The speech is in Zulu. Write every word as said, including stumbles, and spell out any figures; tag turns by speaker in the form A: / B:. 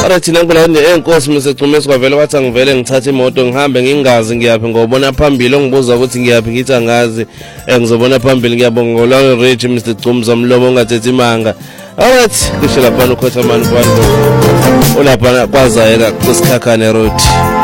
A: Ara thina ngibona nje enkosi misegcume sikwavela wathi angivele ngithathe imoto ngihambe ngingazi ngiyapi ngobona phambili ongibuza ukuthi ngiyapi ngithi angazi ngizobona phambili ngiyabonga ngolanga rich Mister Gcumza mlomo ongathethi imanga. Alright kusho lapha ukhothamani kwalo. Ulapha kwazayela kusikhakhane road.